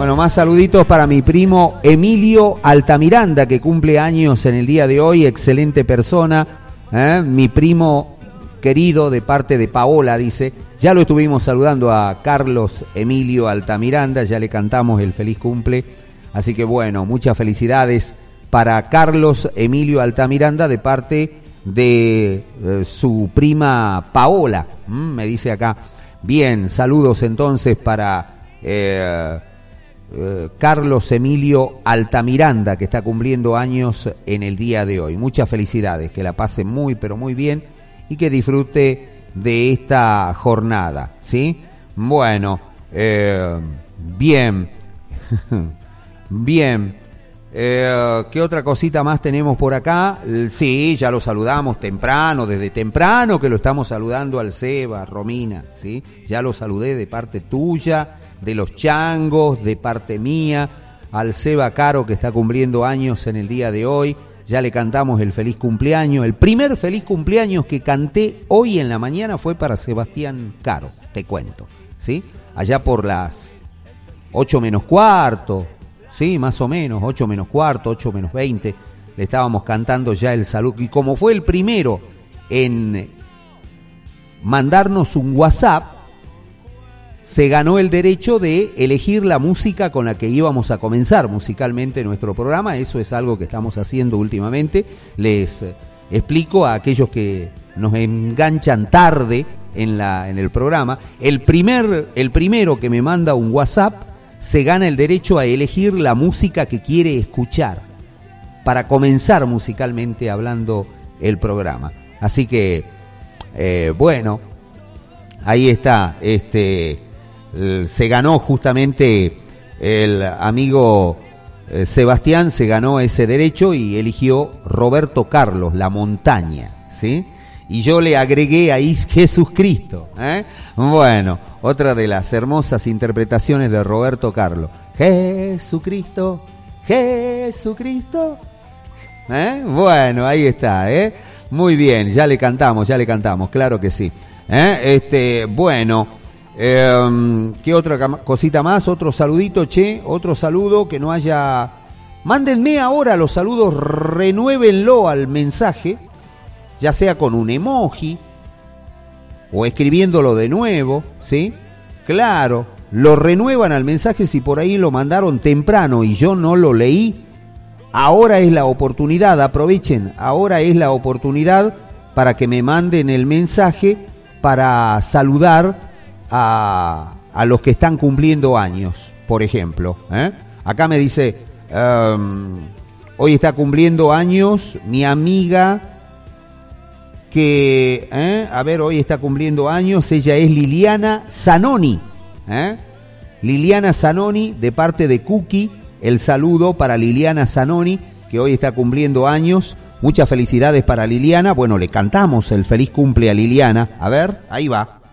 Bueno, más saluditos para mi primo Emilio Altamiranda, que cumple años en el día de hoy. Excelente persona, mi primo querido, de parte de Paola, dice. Ya lo estuvimos saludando a Carlos Emilio Altamiranda, ya le cantamos el feliz cumple. Así que bueno, muchas felicidades para Carlos Emilio Altamiranda de parte de su prima Paola, me dice acá. Bien, saludos entonces para Carlos Emilio Altamiranda, que está cumpliendo años en el día de hoy. Muchas felicidades, que la pase muy pero muy bien y que disfrute de esta jornada, ¿sí? Bueno, bien, bien. ¿Qué otra cosita más tenemos por acá? Sí, ya lo saludamos temprano, desde temprano que lo estamos saludando al Seba, Romina, ¿sí? Ya lo saludé de parte tuya, de los changos, de parte mía, al Seba Caro, que está cumpliendo años en el día de hoy. Ya le cantamos el feliz cumpleaños. El primer feliz cumpleaños que canté hoy en la mañana fue para Sebastián Caro, te cuento, ¿sí? Allá por las 8 menos cuarto, sí, más o menos, 8 menos cuarto, 8 menos 20, le estábamos cantando ya el saludo. Y como fue el primero en mandarnos un WhatsApp, se ganó el derecho de elegir la música con la que íbamos a comenzar musicalmente nuestro programa. Eso es algo que estamos haciendo últimamente. Les explico a aquellos que nos enganchan tarde en el programa. El primero que me manda un WhatsApp se gana el derecho a elegir la música que quiere escuchar para comenzar musicalmente hablando el programa. Así que, bueno, ahí está, se ganó justamente el amigo Sebastián, se ganó ese derecho y eligió Roberto Carlos, La Montaña, ¿sí? Y yo le agregué ahí Jesucristo, Bueno, otra de las hermosas interpretaciones de Roberto Carlos. Jesucristo, Jesucristo. Bueno, ahí está, Muy bien, ya le cantamos, claro que sí. Bueno, ¿qué otra cosita más? Otro saludito, otro saludo que no haya... Mándenme ahora los saludos, renuévenlo al mensaje, ya sea con un emoji o escribiéndolo de nuevo, ¿sí? Claro, lo renuevan al mensaje si por ahí lo mandaron temprano y yo no lo leí. Ahora es la oportunidad, aprovechen, ahora es la oportunidad para que me manden el mensaje para saludar a los que están cumpliendo años, por ejemplo. Acá me dice, hoy está cumpliendo años mi amiga que, hoy está cumpliendo años, ella es Liliana Zanoni, Liliana Zanoni, de parte de Cookie, el saludo para Liliana Zanoni, que hoy está cumpliendo años. Muchas felicidades para Liliana. Bueno, le cantamos el feliz cumple a Liliana. A ver, ahí va.